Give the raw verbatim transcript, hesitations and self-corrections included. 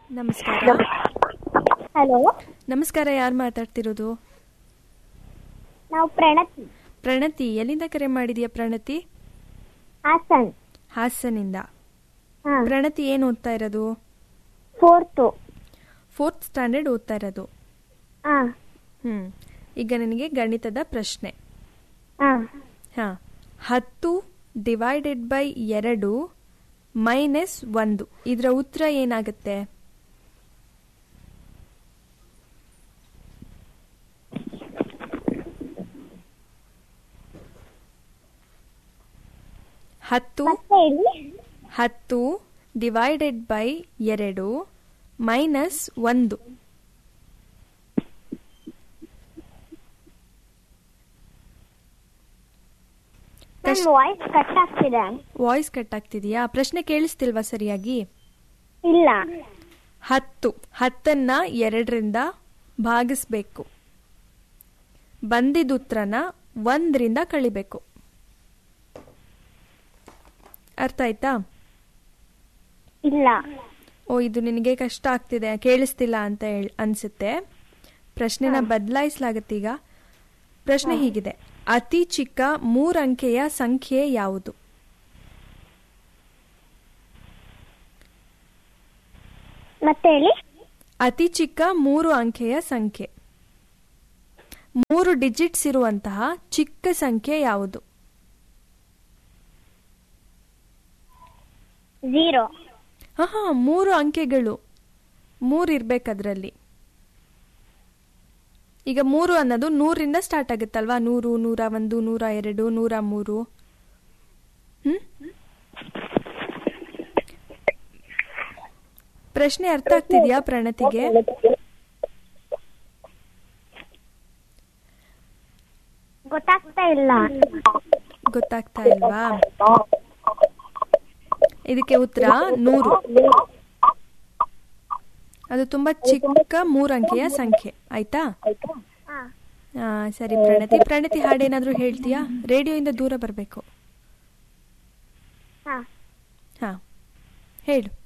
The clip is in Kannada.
ನಮಸ್ಕಾರ. ಹಲೋ, ನಮಸ್ಕಾರ. ಯಾರು ಮಾತಾಡ್ತಿರೋದು? ನಾವು ಪ್ರಣತಿ. ಪ್ರಣತಿ, ಎಲ್ಲಿಂದ ಕರೆ ಮಾಡಿದ್ಯಾ ಪ್ರಣತಿ? ಹಾಸನ್. ಹಾಸನಿಂದ. ಹಾ, ಪ್ರಣತಿ ಏನು ಓದ್ತಾ ಇರೋದು? ಫೋರ್ತು. ಫೋರ್ತ್ ಸ್ಟ್ಯಾಂಡರ್ಡ್ ಓದ್ತಾ ಇರೋದು. ಹಾ, ಹ್ಮ್ ಈಗ ನನಗೆ ಗಣಿತದ ಪ್ರಶ್ನೆ. ಹಾ, ಹಾ, ಹತ್ತು ಡಿವೈಡೆಡ್ ಬೈ ಎರಡು ಮೈನಸ್ ಒಂದು, ಇದರ ಉತ್ತರ ಏನಾಗುತ್ತೆ? ಹತ್ತು ಮತ್ತೆ ಹೇಳಿ. ಹತ್ತು ಡಿವೈಡೆಡ್ ಬೈ ಎರಡು ಮೈನಸ್ ಒಂದು. ನನ್ನ ವಾಯ್ಸ್ ಕಟ್ ಆಗ್ತಿದೆ. Voice cut ಆಗ್ತಿದೆಯಾ? ಪ್ರಶ್ನೆ ಕೇಳಿಸ್ತಿಲ್ವಾ ಸರಿಯಾಗಿ? ಇಲ್ಲ. ಹತ್ತು ಹತ್ತನ್ನ ಎರಡರಿಂದ ಭಾಗಿಸ್ಬೇಕು. ಬಂದಿದ್ದ ಉತ್ತರನ ಒಂದರಿಂದ ಕಳಿಬೇಕು. ಅರ್ಥ ಆಯ್ತಾ? ಇಲ್ಲ. ಓ, ಇದು ನಿನಗೆ ಕಷ್ಟ ಆಗ್ತಿದೆ, ಕೇಳಿಸ್ತಿಲ್ಲ ಅಂತ ಹೇಳಿ ಅನ್ಸುತ್ತೆ. ಪ್ರಶ್ನೆನ ಬದಲಾಯಿಸಲಾಗತ್ತೀಗ. ಪ್ರಶ್ನೆ ಹೀಗಿದೆ: ಅತಿ ಚಿಕ್ಕ ಮೂರಂಕೆಯ ಸಂಖ್ಯೆ ಯಾವುದು? ಮತ್ತೆ ಹೇಳಿ. ಅತಿ ಚಿಕ್ಕ ಮೂರು ಅಂಕೆಯ ಸಂಖ್ಯೆ, ಮೂರು ಡಿಜಿಟ್ಸ್ ಇರುವಂತಹ ಚಿಕ್ಕ ಸಂಖ್ಯೆ ಯಾವುದು? ಝೀರೋ. ಹಾ, ಮೂರು ಅಂಕೆಗಳು, ಮೂರು ಇರ್ಬೇಕದ್ರಲ್ಲಿ. ಈಗ ಮೂರು ಅನ್ನೋದು ನೂರಿಂದ ಸ್ಟಾರ್ಟ್ ಆಗುತ್ತಲ್ವಾ? ನೂರು, ನೂರ ಒಂದು, ನೂರ ಎರಡು, ನೂರ ಮೂರು. ಹ್ಮ್ ಪ್ರಶ್ನೆ ಅರ್ಥ ಆಗ್ತಿದ್ಯಾ ಪ್ರಣತಿಗೆ? ಗೊತ್ತಾಗ್ತಾ ಇಲ್ಲ. ಗೊತ್ತಾಗ್ತಾ ಇಲ್ವಾ? ಇದಕ್ಕೆ ಉತ್ತರ ನೂರು. ಅದು ತುಂಬಾ ಚಿಕ್ಕ ಮೂರಂಕೆಯ ಸಂಖ್ಯೆ. ಆಯ್ತಾ? ಹಾ, ಸರಿ ಪ್ರಣತಿ. ಪ್ರಣತಿ, ಹಾಡೇನಾದ್ರೂ ಹೇಳ್ತೀಯಾ? ರೇಡಿಯೋಯಿಂದ ದೂರ ಬರಬೇಕು. ಹಾ, ಹಾ, ಹೇಳು.